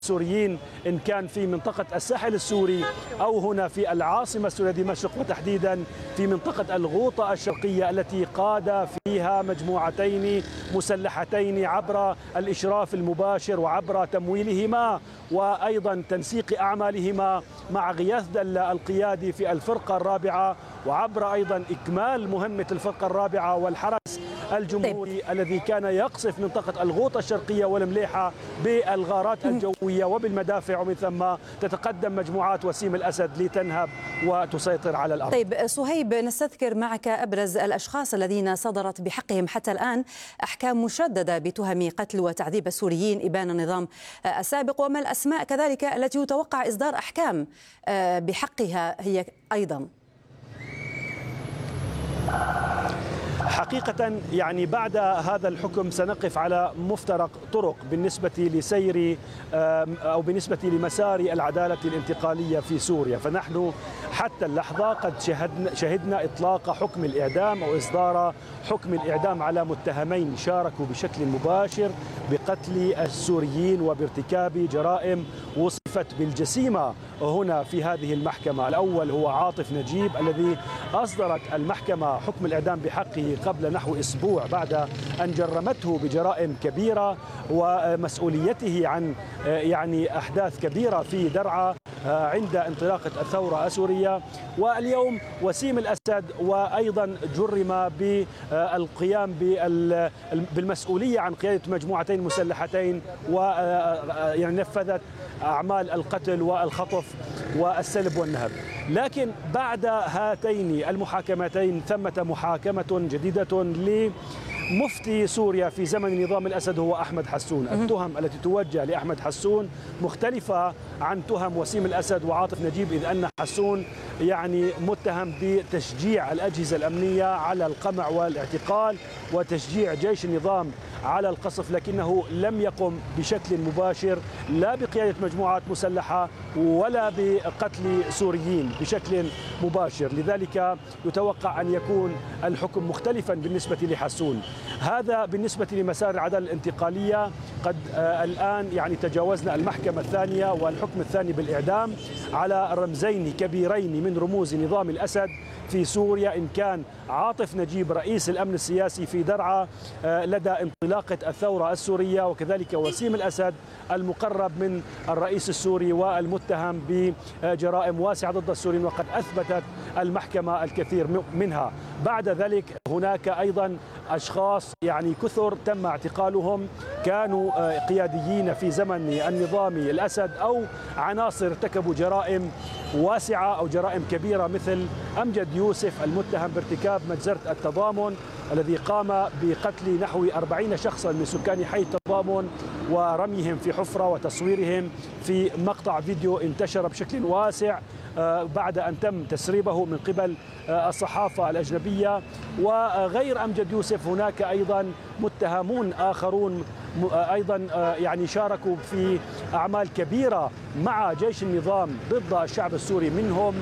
السوريين إن كان في منطقة الساحل السوري أو هنا في العاصمة السورية دمشق، وتحديدا في منطقة الغوطة الشرقية التي قاد فيها مجموعتين مسلحتين عبر الإشراف المباشر وعبر تمويلهما وأيضا تنسيق أعمالهما مع غياث دلة القيادي في الفرقة الرابعة، وعبر أيضا إكمال مهمة الفرقة الرابعة والحرس الجمهوري الذي كان يقصف منطقة الغوطة الشرقية والمليحة بالغارات الجوية وبالمدافع، ومن ثم تتقدم مجموعات وسيم الأسد لتنهب وتسيطر على الأرض. طيب صهيب، نستذكر معك أبرز الأشخاص الذين صدرت بحقهم حتى الآن أحكام مشددة بتهم قتل وتعذيب السوريين إبان النظام السابق، وما الأسماء كذلك التي يتوقع إصدار أحكام بحقها هي أيضا؟ حقيقة يعني بعد هذا الحكم سنقف على مفترق طرق بالنسبة لسير أو بالنسبة لمسار العدالة الانتقالية في سوريا. فنحن حتى اللحظة قد شهدنا إطلاق حكم الإعدام أو إصدار حكم الإعدام على متهمين شاركوا بشكل مباشر بقتل السوريين وبارتكاب جرائم وصفت بالجسيمة هنا في هذه المحكمة. الأول هو عاطف نجيب الذي أصدرت المحكمة حكم الإعدام بحقه قبل نحو أسبوع بعد أن جرمته بجرائم كبيرة ومسؤوليته عن يعني أحداث كبيرة في درعا عند انطلاقة الثورة السورية. واليوم وسيم الأسد وأيضا جرم بالقيام بالمسؤولية عن قيادة مجموعتين مسلحتين ويعني نفذت أعمال القتل والخطف والسلب والنهب. لكن بعد هاتين المحاكمتين ثمة محاكمة جديدة لمفتي سوريا في زمن نظام الأسد هو أحمد حسون. التهم التي توجه لأحمد حسون مختلفة عن تهم وسيم الأسد وعاطف نجيب، إذ أن حسون يعني متهم بتشجيع الأجهزة الأمنية على القمع والاعتقال وتشجيع جيش النظام على القصف، لكنه لم يقم بشكل مباشر لا بقيادة مجموعات مسلحة ولا بقتل سوريين بشكل مباشر. لذلك يتوقع أن يكون الحكم مختلفا بالنسبة لحسون. هذا بالنسبة لمسار العدالة الانتقالية. قد الآن يعني تجاوزنا المحكمة الثانية والحكم الثاني بالإعدام على رمزين كبيرين من رموز نظام الأسد في سوريا، إن كان عاطف نجيب رئيس الأمن السياسي في درعا لدى انطلاقة الثورة السورية، وكذلك وسيم الأسد المقرب من الرئيس السوري والمتهم بجرائم واسعة ضد السوريين، وقد أثبتت المحكمة الكثير منها. بعد ذلك هناك أيضا أشخاص يعني كثر تم اعتقالهم كانوا قياديين في زمن النظام الأسد أو عناصر ارتكبوا جرائم واسعة أو جرائم كبيرة، مثل أمجد يوسف المتهم بارتكاب مجزرة التضامن الذي قام بقتل نحو 40 شخصا من سكان حي التضامن ورميهم في حفرة وتصويرهم في مقطع فيديو انتشر بشكل واسع بعد أن تم تسريبه من قبل الصحافة الأجنبية. وغير أمجد يوسف هناك أيضا متهمون آخرون أيضا يعني شاركوا في أعمال كبيرة مع جيش النظام ضد الشعب السوري، منهم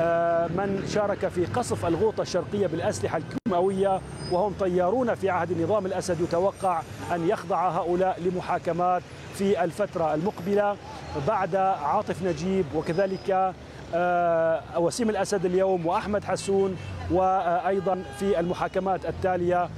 من شارك في قصف الغوطة الشرقية بالأسلحة الكيماوية وهم طيارون في عهد النظام الأسد. يتوقع أن يخضع هؤلاء لمحاكمات في الفترة المقبلة بعد عاطف نجيب وكذلك وسيم الأسد اليوم وأحمد حسون. وأيضا في المحاكمات التالية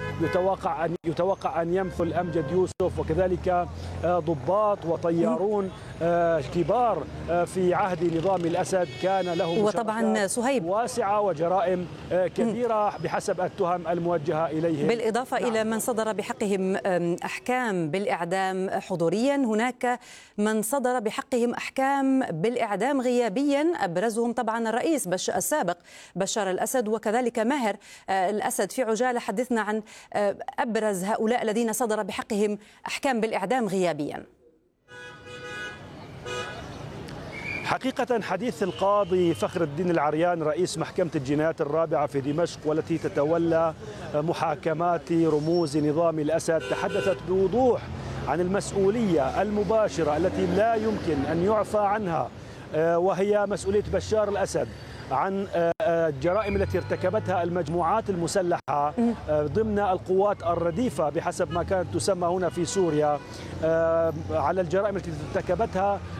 يتوقع أن يمثل أمجد يوسف وكذلك ضباط وطيارون كبار في عهد نظام الأسد كان لهم وطبعا صهيب واسعة وجرائم كبيرة بحسب التهم الموجهة إليهم. بالإضافة إلى من صدر بحقهم أحكام بالإعدام حضوريا، هناك من صدر بحقهم أحكام بالإعدام غيابيا، أبرزهم طبعا الرئيس السابق بشار الأسد وكذلك ماهر الأسد. في عجالة حدثنا عن أبرز هؤلاء الذين صدر بحقهم أحكام بالإعدام غيابيا. حقيقة حديث القاضي فخر الدين العريان رئيس محكمة الجنايات الرابعة في دمشق والتي تتولى محاكمات رموز نظام الأسد تحدثت بوضوح عن المسؤولية المباشرة التي لا يمكن أن يعفى عنها، وهي مسؤولية بشار الأسد عن الجرائم التي ارتكبتها المجموعات المسلحة ضمن القوات الرديفة بحسب ما كانت تسمى هنا في سوريا، على الجرائم التي ارتكبتها